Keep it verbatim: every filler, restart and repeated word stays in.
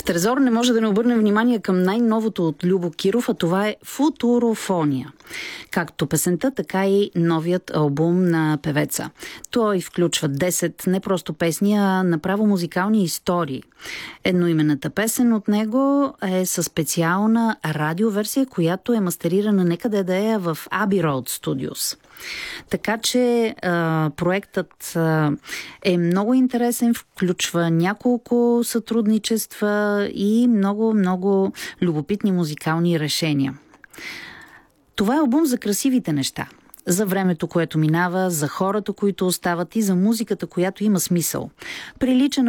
Трезор не може да не обърне внимание към най-новото от Любо Киров, а това е Футурофония. Както песента, така и новият албум на певеца. Той включва десет не просто песни, а направо музикални истории. Едноименната песен от него е със специална радиоверсия, която е мастерирана некъде да е в Abbey Road Studios. Така че а, проектът а, е много интересен, включва няколко сътрудничества и много-много любопитни музикални решения. Това е албум за красивите неща, за времето, което минава, за хората, които остават и за музиката, която има смисъл. Прилича на